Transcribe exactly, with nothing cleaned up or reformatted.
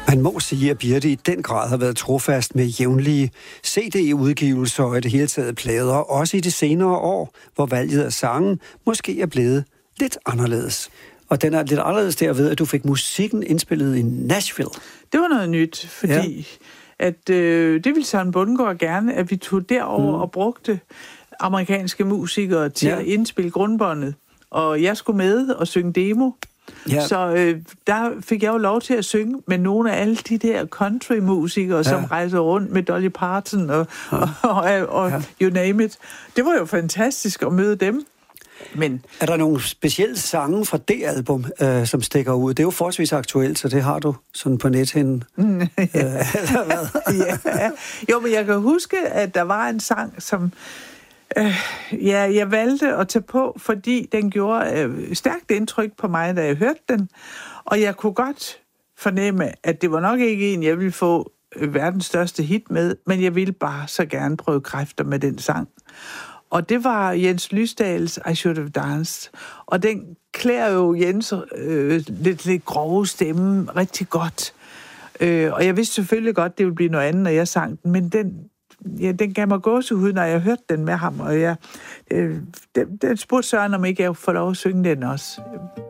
Man må sige, at Birthe i den grad har været trofast med jævnlige C D-udgivelser og i det hele taget plader, også i de senere år, hvor valget af sangen måske er blevet lidt anderledes. Og den er lidt anderledes derved, at du fik musikken indspillet i Nashville. Det var noget nyt, fordi ja. at, øh, det ville Søren Bundgaard gerne, at vi tog derover mm. og brugte amerikanske musikere til ja. at indspille grundbåndet. Og jeg skulle med og synge demo. Ja. Så øh, der fik jeg jo lov til at synge med nogle af alle de der country-musikere, ja. som rejser rundt med Dolly Parton og, ja. og, og, og, og ja. you name it. Det var jo fantastisk at møde dem. Men er der nogle specielle sange fra det album, øh, som stikker ud? Det er jo forholdsvis aktuelt, så det har du sådan på nethinden. Mm, ja. øh, eller hvad? ja. Jo, men jeg kan huske, at der var en sang, som øh, ja, jeg valgte at tage på, fordi den gjorde øh, stærkt indtryk på mig, da jeg hørte den. Og jeg kunne godt fornemme, at det var nok ikke en, jeg ville få øh, verdens største hit med, men jeg ville bare så gerne prøve kræfter med den sang. Og det var Jens Lysdals I Should Have Danced. Og den klæder jo Jens øh, lidt, lidt grove stemme rigtig godt. Øh, og jeg vidste selvfølgelig godt, det ville blive noget andet, når jeg sang den. Men den, ja, den gav mig gåsehud, når jeg hørte den med ham. Og jeg, øh, den, den spurgte Søren, om ikke jeg får lov at synge den også.